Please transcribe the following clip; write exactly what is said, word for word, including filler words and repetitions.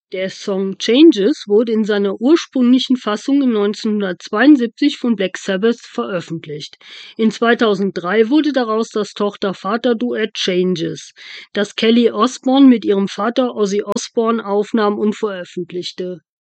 Der Song "Changes" wurde in seiner ursprünglichen Fassung in neunzehnhundertzweiundsiebzig von Black Sabbath veröffentlicht. In zweitausenddrei wurde daraus das Tochter-Vater-Duett "Changes", das Kelly Osbourne mit ihrem Vater Ozzy Osbourne aufnahm und veröffentlichte